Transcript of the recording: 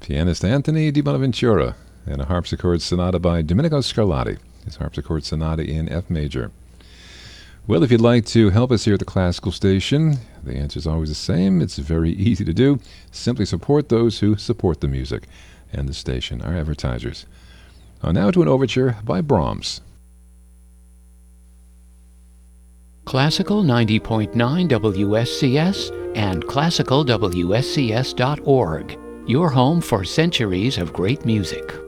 pianist Anthony Di Bonaventura, and a harpsichord sonata by Domenico Scarlatti, his harpsichord sonata in F major. Well, if you'd like to help us here at the Classical Station, the answer is always the same. It's very easy to do. Simply support those who support the music and the station, our advertisers. Now to an overture by Brahms. Classical 90.9 WSCS and classicalwscs.org, your home for centuries of great music.